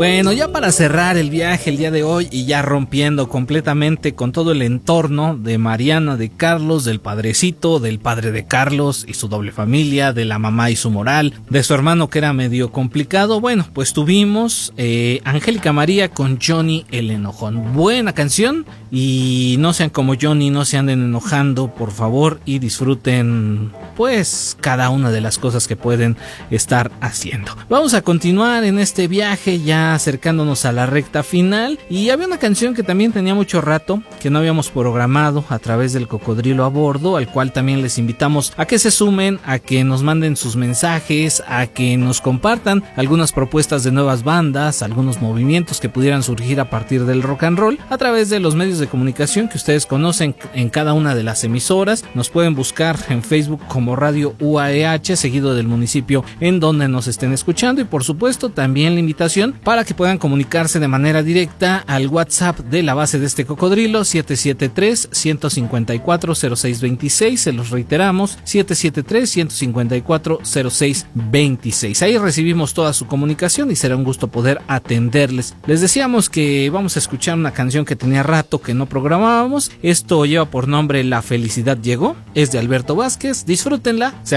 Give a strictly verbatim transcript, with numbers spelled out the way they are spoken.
Bueno, ya para cerrar el viaje el día de hoy y ya rompiendo completamente con todo el entorno de Mariana, de Carlos, del padrecito, del padre de Carlos y su doble familia, de la mamá y su moral, de su hermano que era medio complicado, bueno, pues tuvimos eh, Angélica María con Johnny el Enojón. Buena canción y no sean como Johnny, no se anden enojando, por favor, y disfruten pues cada una de las cosas que pueden estar haciendo. Vamos a continuar en este viaje ya acercándonos a la recta final y había una canción que también tenía mucho rato que no habíamos programado a través del Cocodrilo a Bordo, al cual también les invitamos a que se sumen, a que nos manden sus mensajes, a que nos compartan algunas propuestas de nuevas bandas, algunos movimientos que pudieran surgir a partir del rock and roll a través de los medios de comunicación que ustedes conocen en cada una de las emisoras. Nos pueden buscar en Facebook como Radio U A E H, seguido del municipio en donde nos estén escuchando, y por supuesto también la invitación para que puedan comunicarse de manera directa al WhatsApp de la base de este cocodrilo siete siete tres, uno cinco cuatro, cero seis dos seis. Se los reiteramos, siete siete tres, uno cinco cuatro, cero seis dos seis. Ahí recibimos toda su comunicación y será un gusto poder atenderles. Les decíamos que vamos a escuchar una canción que tenía rato que no programábamos. Esto lleva por nombre La Felicidad Llegó, es de Alberto Vázquez. Disfrútenla.